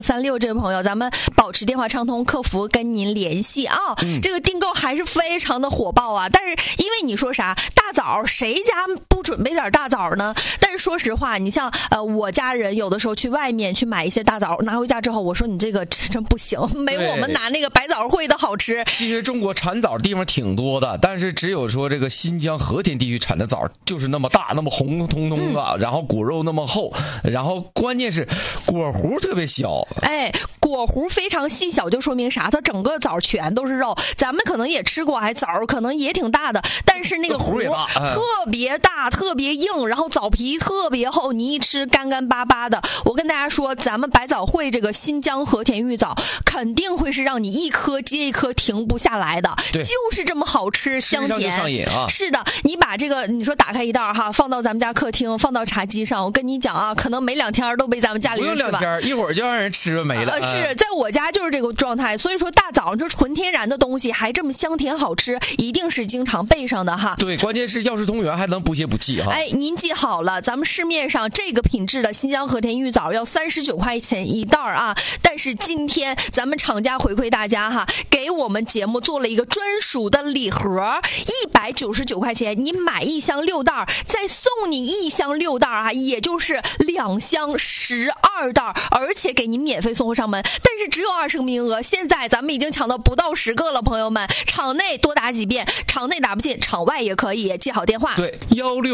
36这位朋友，咱们保持电话畅通，客服跟您联系啊。这个订购还是非常的火爆啊，但是因为你说啥大枣，谁家不准备点大枣呢？但是说实话，你像我家人有的时候去外面去买一些大枣，拿回家之后，我说你这个真不行，没我们拿那个百枣汇的好吃。 其实中国产枣地方挺多的，但是只有说这个新疆和田地区产的枣就是那么大，那么红彤彤的，然后果肉那么厚，然后关键是果核特别小。 哎，果核非常细小，就说明啥？它整个枣全都是肉。咱们可能也吃过，枣可能也挺大的，但是那个核特别大，特别硬，然后枣皮特别厚，你一吃干干巴巴的。我跟大家说，咱们百枣汇这个新疆和田玉枣，肯定会是让你一颗接一颗停不下来的，就是这么好吃香甜。 上瘾啊！ 是的，你把这个你说打开一袋哈，放到咱们家客厅，放到茶几上，我跟你讲啊，可能没2天都被咱们家里人吃完。 不用2天，一会儿就让人吃了没了。 是在我家就是这个状态，所以说大枣这纯天然的东西还这么香甜好吃，一定是经常备上的哈。 对，关键是药食同源，还能补血补气哈。 哎，您记好了，咱们市面上这个品质的新疆和田玉枣要39块钱一袋啊，但是今天咱们厂家回馈大家哈，给我们节目做了一个专属的礼盒，199块钱，你买1箱6袋，再送你1箱6袋啊，也就是2箱12袋，而且给您免费送货上门，但是只有20个名额，现在咱们已经抢到不到10个了，朋友们，场内多打几遍，场内打不进，场外也可以，记好电话。 对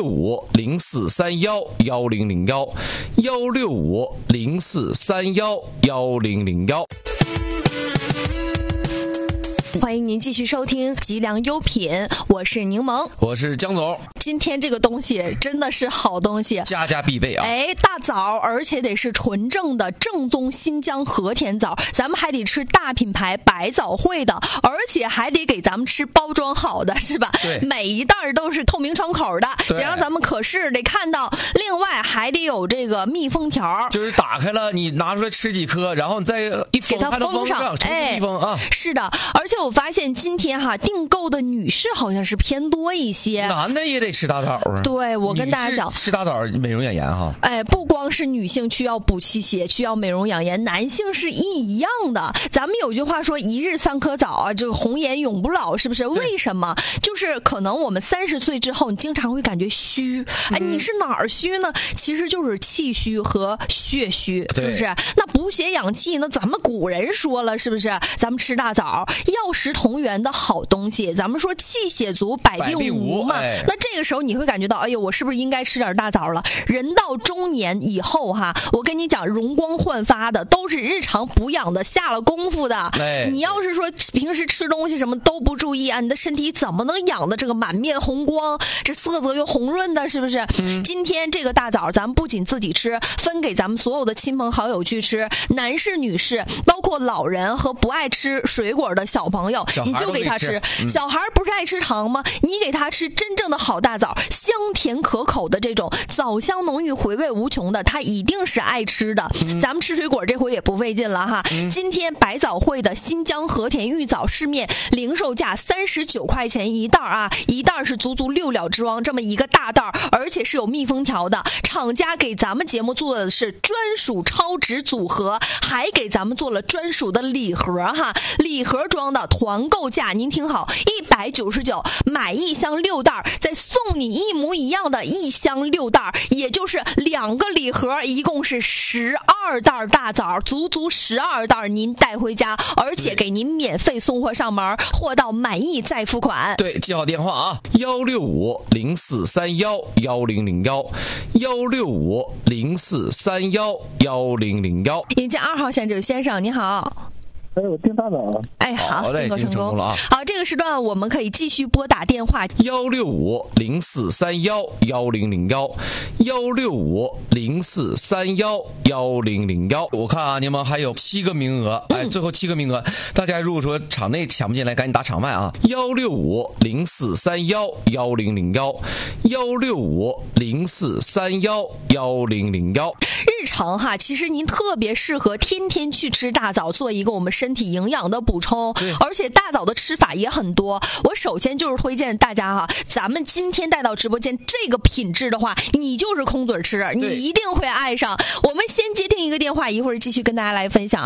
，16504311001，16504311001。 欢迎您继续收听吉良优品，我是柠檬， 我是江总。 今天这个东西真的是好东西， 家家必备啊！ 哎，大枣，而且得是纯正的正宗新疆和田枣，咱们还得吃大品牌百枣汇的，而且还得给咱们吃包装好的，是吧？ 对， 每一袋都是透明窗口的，然后咱们可是得看到，另外还得有这个密封条， 就是打开了你拿出来吃几颗，然后你再一封， 给它封上， 密封啊。 是的，而且我发现今天哈订购的女士好像是偏多一些， 男的也得吃大枣啊。 对，我跟大家讲， 吃大枣美容养颜哈。 哎，不光是女性需要补气血，需要美容养颜，男性是一样的。咱们有句话说，1日3颗枣啊，这个红颜永不老，是不是？为什么？就是可能我们30岁之后，你经常会感觉虚。哎，你是哪儿虚呢？其实就是气虚和血虚，是不是？那补血养气，那咱们古人说了，是不是？咱们吃大枣，药食同源的好东西。咱们说气血足，百病无嘛。那这个时候你会感觉到，哎呦，我是不是应该吃点大枣了？人到中年以后哈，我跟你讲，容光焕发的都是日常补养的，下了功夫的。你要是说平时吃东西什么都不注意啊，你的身体怎么能养的这个满面红光，这色泽又红润的，是不是？今天这个大枣，咱们不仅自己吃，分给咱们所有的亲朋好友去吃，男士、女士，包括老人和不爱吃水果的小朋友，你就给他吃。小孩不是爱吃糖吗？你给他吃真正的好大枣，香甜可口的这种枣香浓郁、回味无穷的，他一定是爱吃的。咱们吃水果这回也不费劲了哈。今天百枣汇的新疆和田玉枣市面零售价39块钱一袋啊，一袋是足足6两装，这么一个大袋，而且是有密封条的。厂家给咱们节目做的是专属超值组合，还给咱们做了专属的礼盒哈，礼盒装的团购价您听好，199，买1箱6袋，再送你一模一样的1箱6袋，也就是2个礼盒，一共是12袋大枣，足足12袋您带回家，而且给您免费送货上门，货到满意再付款。 对，记好电话啊，16504311001，16504311001。 迎接2号线这位先生，你好。 哎，我订大枣。 哎，好，订购成功了啊！ 好，这个时段我们可以继续拨打电话 ，16504311001，16504311001。我看啊，你们还有7个名额，哎，最后7个名额，大家如果说场内抢不进来，赶紧打场外啊，16504311001，16504311001。 日常哈，其实您特别适合天天去吃大枣，做一个我们身身体营养的补充，而且大枣的吃法也很多。我首先就是推荐大家哈，咱们今天带到直播间这个品质的话，你就是空嘴吃，你一定会爱上。我们先接听一个电话，一会儿继续跟大家来分享。